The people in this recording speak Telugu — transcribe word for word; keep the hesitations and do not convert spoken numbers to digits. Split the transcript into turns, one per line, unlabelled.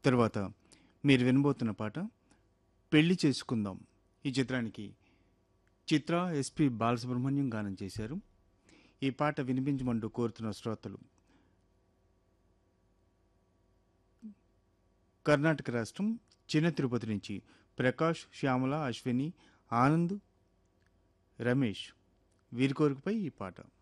తర్వాత మీరు వినబోతున్న పాట పెళ్లి చేసుకుందాం. ఈ చిత్రానికి చిత్ర, ఎస్పి బాలసుబ్రహ్మణ్యం గానం చేశారు. ఈ పాట వినిపించమంటూ కోరుతున్న శ్రోతలు కర్ణాటక రాష్ట్రం చిన్న తిరుపతి నుంచి ప్రకాష్, శ్యామల, అశ్విని, ఆనంద్, రమేష్. వీరి కోరికపై ఈ పాట.